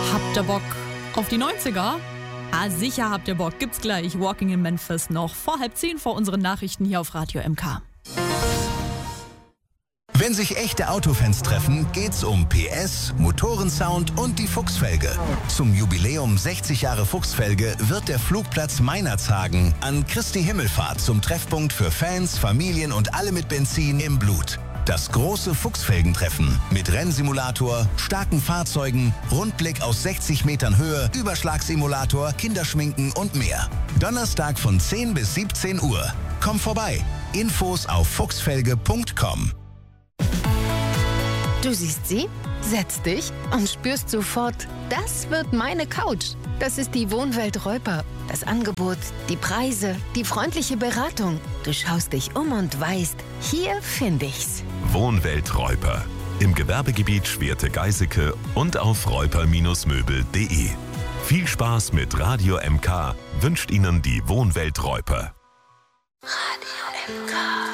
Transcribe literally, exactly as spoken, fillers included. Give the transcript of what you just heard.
Habt ihr Bock auf die neunziger? Ah, sicher habt ihr Bock. Gibt's gleich. Walking in Memphis noch vor halb zehn vor unseren Nachrichten hier auf Radio M K. Wenn sich echte Autofans treffen, geht's um P S, Motorensound und die Fuchsfelge. Zum Jubiläum sechzig Jahre Fuchsfelge wird der Flugplatz Meinerzhagen an Christi Himmelfahrt zum Treffpunkt für Fans, Familien und alle mit Benzin im Blut. Das große Fuchsfelgentreffen mit Rennsimulator, starken Fahrzeugen, Rundblick aus sechzig Metern Höhe, Überschlagsimulator, Kinderschminken und mehr. Donnerstag von zehn bis siebzehn Uhr. Komm vorbei. Infos auf fuchsfelge punkt com. Du siehst sie, setzt dich und spürst sofort, das wird meine Couch. Das ist die Wohnwelt Reuper. Das Angebot, die Preise, die freundliche Beratung. Du schaust dich um und weißt, hier finde ich's. Wohnwelt Reuper. Im Gewerbegebiet Schwerte-Geiseke und auf reuper Bindestrich möbel punkt de. Viel Spaß mit Radio M K wünscht Ihnen die Wohnwelt Reuper. Radio M K.